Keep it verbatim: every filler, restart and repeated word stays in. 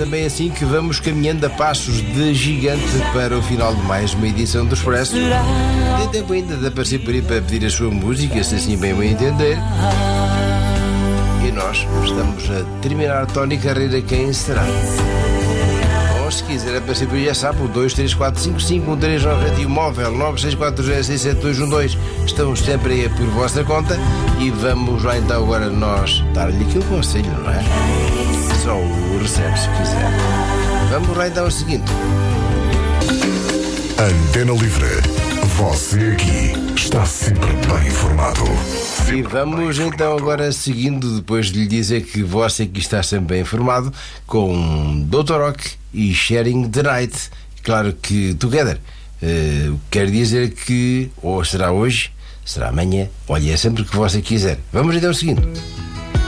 também assim que vamos caminhando a passos de gigante para o final de mais uma edição do Expresso. Tem tempo ainda de aparecer por aí para pedir a sua música, se assim bem me entender. E nós estamos a terminar. Tony Carreira, quem será? Ou se quiser aparecer por aí, já sabe, o dois três quatro cinco cinco um três nove sete e o móvel nove seis quatro zero seis sete dois um dois. Estamos sempre aí por vossa conta. E vamos lá então agora nós dar-lhe aquele conselho, não é? Só o recebe se quiser. Vamos lá então ao seguinte. Antena Livre. Você aqui está sempre bem informado. E vamos então agora seguindo, depois de lhe dizer que você aqui está sempre bem informado, com doutor Rock e Sharing the Night. Claro que together. Uh, quer dizer que ou será hoje, será amanhã, olha, é sempre que você quiser. Vamos então ao seguinte.